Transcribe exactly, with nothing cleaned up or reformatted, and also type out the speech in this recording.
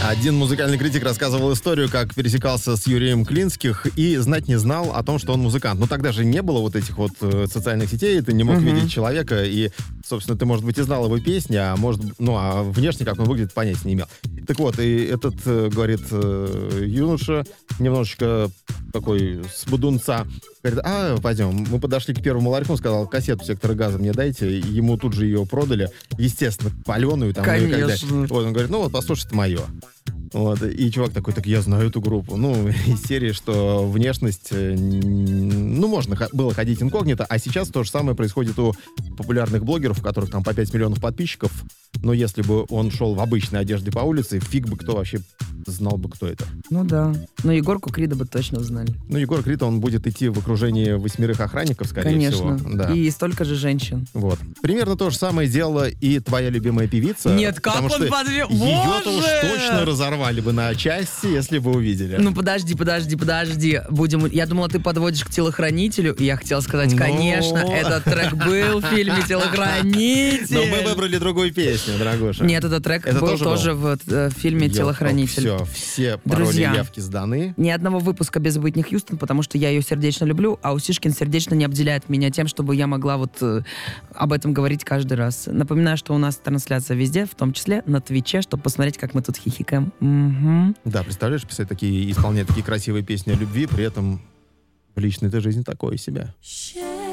Один музыкальный критик рассказывал историю, как пересекался с Юрием Клинских и знать не знал о том, что он музыкант. Но тогда же не было вот этих вот э, социальных сетей, ты не мог uh-huh. видеть человека, и, собственно, ты, может быть, и знал его песни, а может, ну, а внешне, как он выглядит, понятия не имел. Так вот, и этот, э, говорит, э, юноша, немножечко такой с бодунца, говорит, а, пойдем. Мы подошли к первому ларьку, он сказал, кассету «Сектора газа» мне дайте. Ему тут же ее продали. Естественно, паленую. Там, конечно. Вот, он говорит, ну вот, послушай, это мое. Вот. И чувак такой, так я знаю эту группу. Ну, из серии, что внешность... Ну, можно было ходить инкогнито, а сейчас то же самое происходит у популярных блогеров, у которых там по пять миллионов подписчиков. Но если бы он шел в обычной одежде по улице, фиг бы кто вообще знал бы, кто это. Ну да. Но Егорку Крида бы точно узнали. Ну, Егор Крид, он будет идти в окружении восьмерых охранников, скорее Конечно. всего. Да. И столько же женщин. Вот. Примерно то же самое делала и твоя любимая певица. Нет, как он подвел? Ее-то уж точно разорвали бы на части, если бы увидели. Ну, подожди, подожди, подожди. Будем... Я думала, ты подводишь к «Телохранителю», и я хотела сказать, конечно, Но... этот трек был в фильме «Телохранитель». Но мы выбрали другую песню, дорогуша. Нет, этот трек Это был тоже, тоже был? в э, фильме Йо, «Телохранитель». Все, все пароли Друзья, явки сданы. Ни одного выпуска без Уитни Хьюстон, потому что я ее сердечно люблю, а Усишкин сердечно не обделяет меня тем, чтобы я могла вот э, об этом говорить каждый раз. Напоминаю, что у нас трансляция везде, в том числе на Твиче, чтобы посмотреть, как мы тут хихикаем. Угу. Да, представляешь, писать такие, исполнять такие красивые песни о любви, при этом в личной-то жизни такое себя.